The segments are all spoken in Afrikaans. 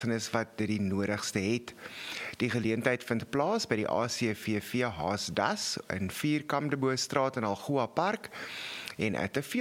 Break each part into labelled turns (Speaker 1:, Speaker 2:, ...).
Speaker 1: wat dit die nodigste het. Die geleentheid vind plaas by die ACVV Haasdas in 4 Kamdeboestraat in Algoa Park en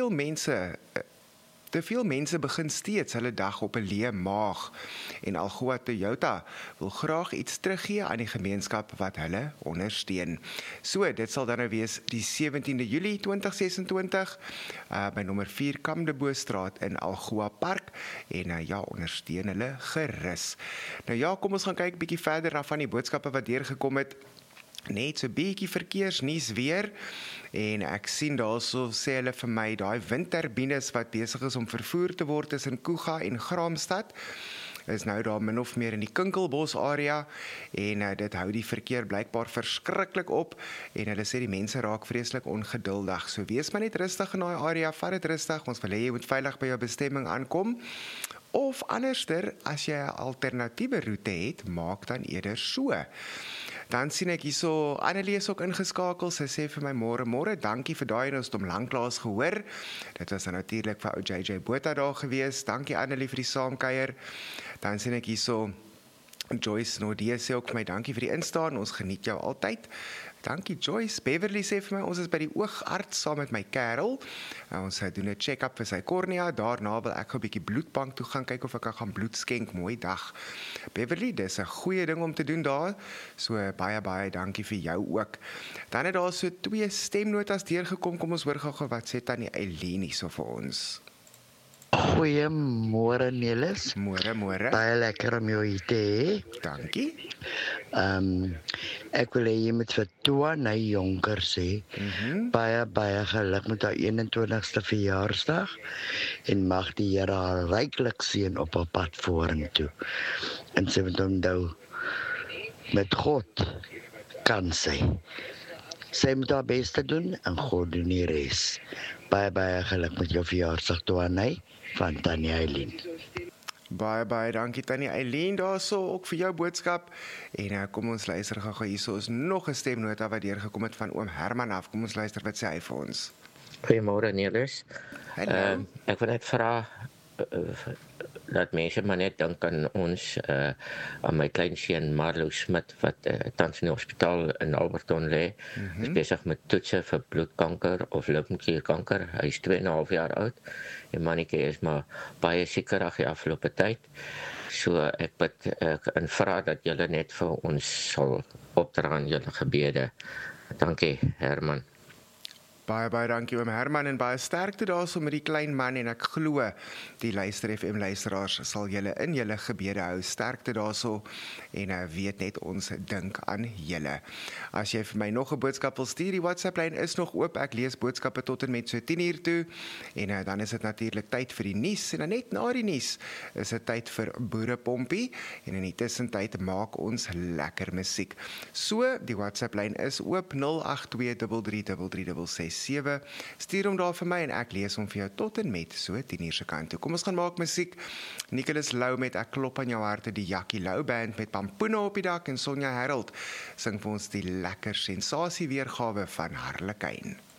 Speaker 1: te veel mense begin steeds hulle dag op 'n leë maag en Algoa Toyota wil graag iets teruggee aan die gemeenskap wat hulle ondersteun. So, dit sal dan nou wees die 17de Julie 2026 by nommer 4 Kamdeboestraat in Algoa Park en ja, ondersteun hulle gerus. Nou ja, kom ons gaan kyk bietjie verder na van die boodskappe wat deurgekom het. Net so bietjie verkeersnuus weer en ek sien daarso sê hulle vir my daai windturbines wat besig is om vervoer te word tussen Kuga en Graamsstad is nou daar min of meer in die Kinkelbos area en dit hou die verkeer blykbaar verskriklik op en hulle sê die mense raak vreeslik ongeduldig. So wees maar net rustig in daai area, vat dit rustig, ons wil hê jy moet veilig by jou bestemming aankom. Of anderster, as jy 'n alternatiewe roete het, maak dan eerder so. Dan sien ek hierso, Annelie is ook ingeskakel, sy sê vir my môre, dankie vir daai en ons het hom lanklaas gehoor. Dit was dan natuurlik vir ou JJ Botha daar gewees, dankie Annelie vir die saamkuier. Dan sien ek hierso, Joyce Nordee sê ook vir my, dankie vir die instaan, ons geniet jou altyd. Dankie Joyce. Beverly sê vir my, ons is by die oogarts saam met my kerel. Ons doen 'n check-up vir sy kornea. Daarna wil ek 'n bietjie bloedbank toe gaan kyk of ek kan gaan bloed skenk. Mooi dag. Beverly, dis 'n goeie ding om te doen daar. So baie dankie vir jou ook. Dan het daar so 2 stemnotas deurgekom. Kom ons hoor gou wat sê Tannie Eileen hierso vir ons.
Speaker 2: Goeiemôre Nelis.
Speaker 1: Môre.
Speaker 2: Baie lekker om jou hier te hê.
Speaker 1: Dankie.
Speaker 2: Ek wil hê jy moet vir Tuana Jonker sê. Baie geluk met haar 21ste verjaarsdag en mag die Here haar ryklik seën op haar pad vorentoe. En sy moet onthou, met God kan sy. Sy moet haar beste doen en God doen die res. Baie geluk met jou verjaarsdag Tuana van Tannie Eileen.
Speaker 1: Baie dankie Tannie Eileen daarso ook vir jou boodskap. En kom ons luister gou hierso is nog 'n stemnota wat deurgekom het van oom Herman af. Kom ons luister wat sê hy vir ons.
Speaker 3: Goeiemôre Nelis.
Speaker 1: Hallo.
Speaker 3: Ek wil net vra dat mense maar net dink aan ons aan my kleinseun Marlo Smit wat tans in die hospitaal in Alberton lê. Is besig met toetse vir bloedkanker of lymfeklierkanker. Hy is 2,5 jaar oud. En mannetjie is maar baie siekerig die afgelope tyd. So ek bid en vra dat julle net vir ons sal opdra in julle gebede. Dankie Herman.
Speaker 1: Baie dankie oom Herman en baie sterkte daarso met die klein man en ek glo die Luister FM luisteraars sal julle in julle gebede hou. Sterkte daarso en weet net ons dink aan julle. As jy vir my nog 'n boodskap wil stuur, die WhatsApp lyn is nog oop. Ek lees boodskappe tot en met so 10:00 toe en dan is dit natuurlik tyd vir die nuus en dan net na die nuus is dit tyd vir Boerepompie en in die tussentyd maak ons lekker musiek. So, die WhatsApp lyn is oop 082333366. Stuur hom daar vir my en ek lees hom vir jou tot en met so 10:00 se kant toe. Kom ons gaan maak musiek. Nicholas Lou met Ek klop aan jou harte, die Jackie Lou band met Pampoena op die dak en Sonja Harold sing vir ons die lekker sensasie weergawe van Harlekin.